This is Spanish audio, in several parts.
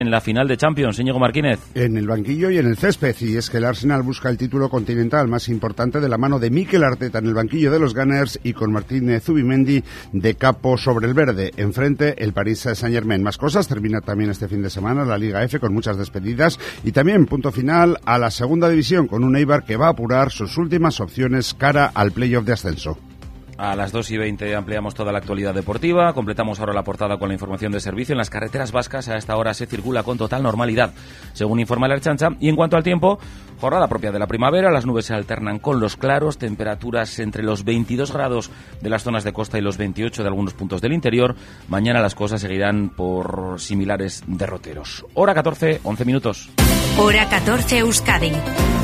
En la final de Champions, Íñigo Martínez. En el banquillo y en el césped, y es que el Arsenal busca el título continental más importante de la mano de Mikel Arteta en el banquillo de los Gunners y con Martínez Zubimendi de capo sobre el verde. Enfrente, el Paris Saint-Germain. Más cosas, termina también este fin de semana la Liga F con muchas despedidas y también punto final a la segunda división con un Eibar que va a apurar sus últimas opciones cara al playoff de ascenso. A las 2:20 ampliamos toda la actualidad deportiva. Completamos ahora la portada con la información de servicio. En las carreteras vascas a esta hora se circula con total normalidad, según informa la Ertzaintza. Y en cuanto al tiempo, jornada propia de la primavera. Las nubes se alternan con los claros. Temperaturas entre los 22 grados de las zonas de costa y los 28 de algunos puntos del interior. Mañana las cosas seguirán por similares derroteros. Hora 14, 11 minutos. Hora 14, Euskadi.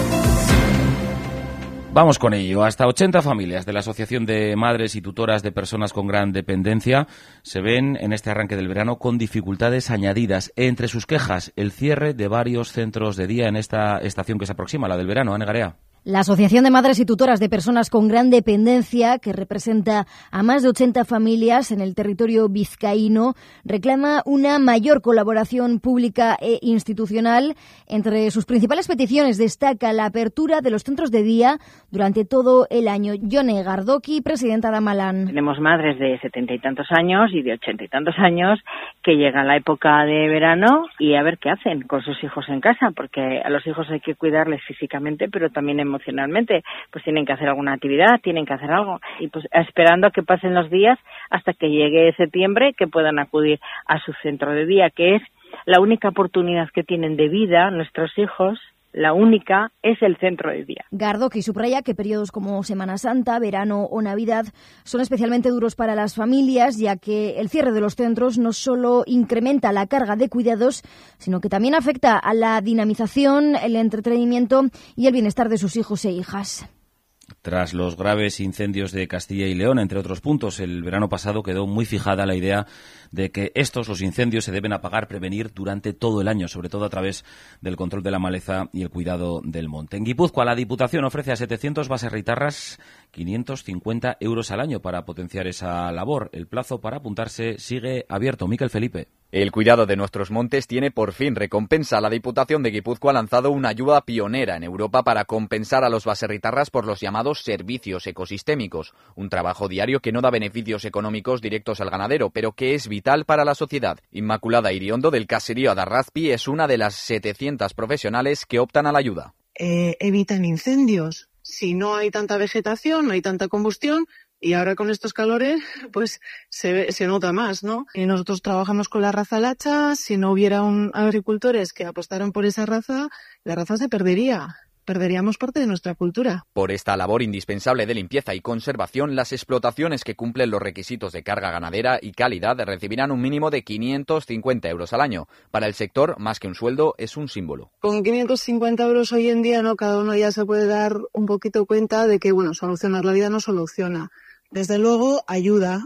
Vamos con ello. Hasta 80 familias de la Asociación de Madres y Tutoras de Personas con Gran Dependencia se ven en este arranque del verano con dificultades añadidas. Entre sus quejas, el cierre de varios centros de día en esta estación que se aproxima, la del verano. Ana Garea. La Asociación de Madres y Tutoras de Personas con Gran Dependencia, que representa a más de 80 familias en el territorio vizcaíno, reclama una mayor colaboración pública e institucional. Entre sus principales peticiones destaca la apertura de los centros de día durante todo el año. Yone Gardoki, presidenta de Amalan. Tenemos madres de 70 y tantos años y de 80 y tantos años que llegan la época de verano y a ver qué hacen con sus hijos en casa, porque a los hijos hay que cuidarles físicamente, pero también emocionalmente, pues tienen que hacer alguna actividad, tienen que hacer algo, y pues esperando a que pasen los días hasta que llegue septiembre, que puedan acudir a su centro de día, que es la única oportunidad que tienen de vida nuestros hijos. La única es el centro de día. Gardoki subraya que periodos como Semana Santa, verano o Navidad son especialmente duros para las familias, ya que el cierre de los centros no solo incrementa la carga de cuidados, sino que también afecta a la dinamización, el entretenimiento y el bienestar de sus hijos e hijas. Tras los graves incendios de Castilla y León, entre otros puntos, el verano pasado quedó muy fijada la idea de que los incendios, se deben apagar, prevenir durante todo el año, sobre todo a través del control de la maleza y el cuidado del monte. En Guipúzcoa, la Diputación ofrece a 700 baserritarras 550 euros al año para potenciar esa labor. El plazo para apuntarse sigue abierto. Miquel Felipe. El cuidado de nuestros montes tiene por fin recompensa. La Diputación de Guipúzcoa ha lanzado una ayuda pionera en Europa para compensar a los baserritarras por los llamados servicios ecosistémicos. Un trabajo diario que no da beneficios económicos directos al ganadero, pero que es vital para la sociedad. Inmaculada Iriondo, del caserío Adarrazpi, es una de las 700 profesionales que optan a la ayuda. Evitan incendios. Si no hay tanta vegetación, no hay tanta combustión. Y ahora con estos calores, pues se nota más, ¿no? Y nosotros trabajamos con la raza lacha. Si no hubiera agricultores que apostaran por esa raza, la raza se perdería. Perderíamos parte de nuestra cultura. Por esta labor indispensable de limpieza y conservación, las explotaciones que cumplen los requisitos de carga ganadera y calidad recibirán un mínimo de 550 euros al año. Para el sector, más que un sueldo, es un símbolo. Con 550 euros hoy en día, ¿no? Cada uno ya se puede dar un poquito cuenta de que, solucionar la vida no soluciona. Desde luego, ayuda,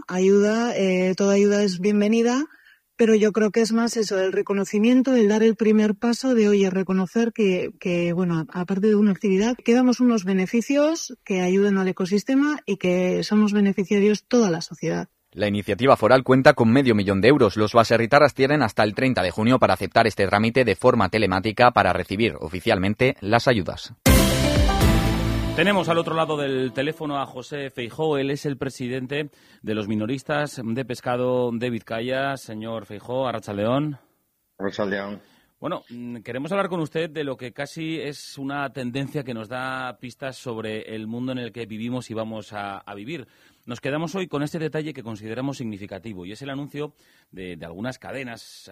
toda ayuda es bienvenida, pero yo creo que es más eso, el reconocimiento, el dar el primer paso de, reconocer que aparte de una actividad, que damos unos beneficios que ayuden al ecosistema y que somos beneficiarios toda la sociedad. La iniciativa foral cuenta con 500.000 de euros. Los baserritarras tienen hasta el 30 de junio para aceptar este trámite de forma telemática para recibir oficialmente las ayudas. Tenemos al otro lado del teléfono a José Feijóo. Él es el presidente de los minoristas de pescado de Vizcaya. Señor Feijóo, arratsaldeón. Arratsaldeón. Bueno, queremos hablar con usted de lo que casi es una tendencia que nos da pistas sobre el mundo en el que vivimos y vamos a vivir. Nos quedamos hoy con este detalle que consideramos significativo y es el anuncio de algunas cadenas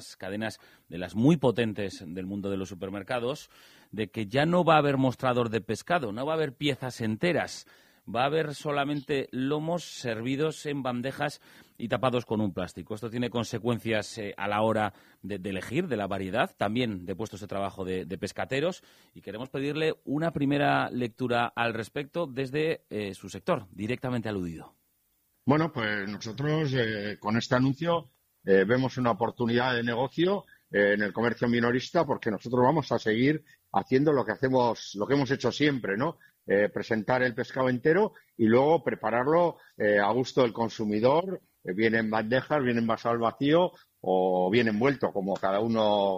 de las muy potentes del mundo de los supermercados, de que ya no va a haber mostrador de pescado, no va a haber piezas enteras, va a haber solamente lomos servidos en bandejas y tapados con un plástico. Esto tiene consecuencias a la hora de elegir, de la variedad, también de puestos de trabajo de pescateros, y queremos pedirle una primera lectura al respecto desde su sector, directamente aludido. Bueno, pues nosotros con este anuncio vemos una oportunidad de negocio en el comercio minorista, porque nosotros vamos a seguir haciendo lo que hemos hecho siempre, ¿no? Presentar el pescado entero y luego prepararlo a gusto del consumidor, viene en bandejas, viene envasado al vacío o viene envuelto, como cada uno